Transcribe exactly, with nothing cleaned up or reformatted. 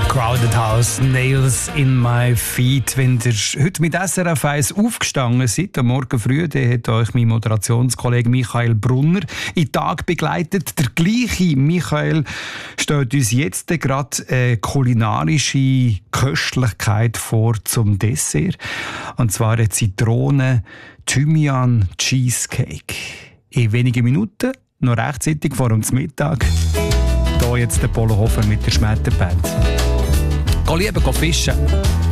Crowded House, Nails in my feet. Wenn ihr heute mit S R F eins aufgestanden seid, am Morgen früh, dann hat euch mein Moderationskollege Michael Brunner in den Tag begleitet. Der gleiche Michael stellt uns jetzt gerade eine kulinarische Köstlichkeit vor zum Dessert. Und zwar eine Zitronen-Thymian-Cheesecake. In wenigen Minuten, noch rechtzeitig vor dem Mittag, hier jetzt der Polo Hofer mit der Schmetterband. Geh lieber fischen.